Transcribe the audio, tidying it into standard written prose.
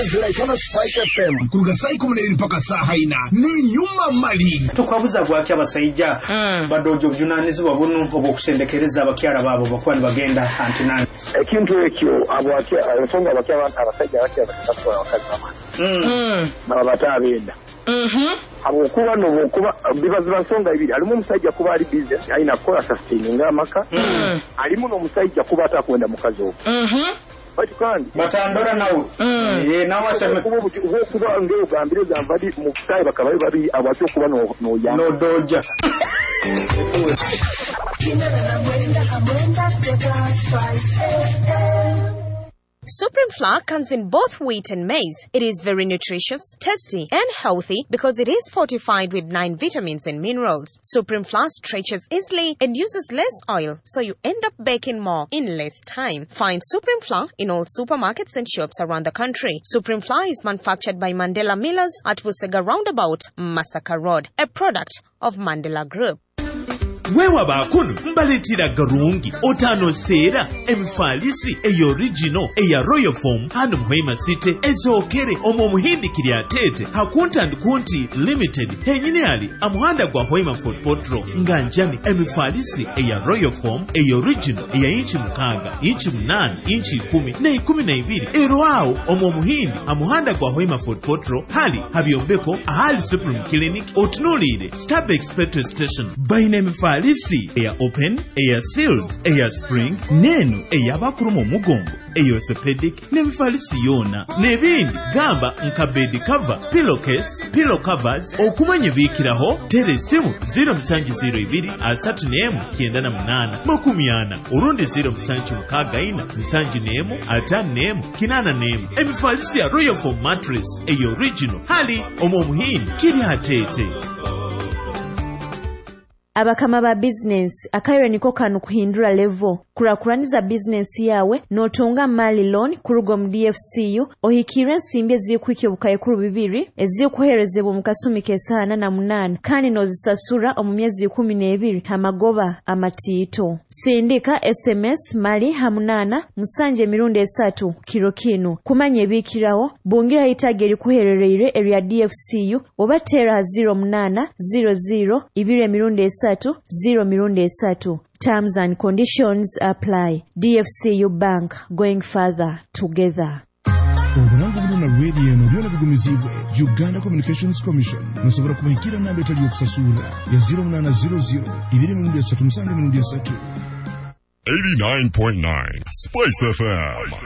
Kama Spike FM kuruga sai kumuneri mpaka saa haina ni nyuma mali tukwabuza gwaki abasayija badojo byunanizi babunu obokusendekereza abakyala babo bakwani bagenda antinani ekintu ekyo abwaki ensonga abakya abantu abasajja bakya bakatwa wakazi baba batabenda abokuba nobokuba bibaza nsonga ibiri alimu omusajja kuba ali business aina kola sustaining amaka alimu n'omusajja kuba atakwenda mukazi obo Kandi batandora nawo nawo asema kuba ngeo gambire zambadi mu kitayi bakabaye babi abacyo kuba no ya no doja Supreme flour comes in both wheat and maize. It is very nutritious, tasty, and healthy because it is fortified with 9 vitamins and minerals. Supreme flour stretches easily and uses less oil, so you end up baking more in less time. Find Supreme flour in all supermarkets and shops around the country. Supreme flour is manufactured by Mandela Millers at Busega Roundabout, Masaka Road, a product of Mandela Group. Wewa bakunu mbaletira garungi otano sera emfalisi original eya Royal Form hano muhema city ezokere omo muhindi kiri atete hakunta ndikunti limited henyine ali amuhanda gwa Hoima Fort Potro nganjani emfalisi eya Royal Form original eya inchi mukanga inchi munani inchi 10 na 12 erwao omo muhindi amuhanda gwa Hoima Fort Potro hali habyombeko ahali Supreme Clinic otunulire Starbex petrol station baina Lisi, eya open, eya sealed, eya spring, nenu, eya bakurumo mugongo, eya orthopedic, nemfalisi yona. Nebindi, gamba, nkabedi cover, pillowcase, pillow covers, okumanye bikiraho, teresimu, 0-02 asatu nemu, kiendana munana, makumiana, urundi 0-mukagaina, misanji nemu, atan nemu, kinana nemu. Emifalisi ya Royal Form mattress, eya original, hali, omomuhini, kiri hatete. Abakama ba business akayo niko kanu kuhindura level kurakuraniza business yawe notunga mali loan kurugo mu DFCU ohikire nsimbe zikwike bukaye kuru bibiri ezikuherezebwa mu kasumi kesana na munana kandi nozisasura omu myezi 12 amagoba amatito sindika SMS mali hamunana musanje mirundi 3 kiro kinu kumanye bikirawo bungira itageri kuherereire area DFCU obatera 0800 2 mirundi 0 Terms and conditions apply. DFCU Bank, going further together. Obulango buno na radio no byona bigumizibwe Uganda Communications Commission nosobora kubahikira namba etali yokusasula ya 0800 2 3 89.9 Spice FM.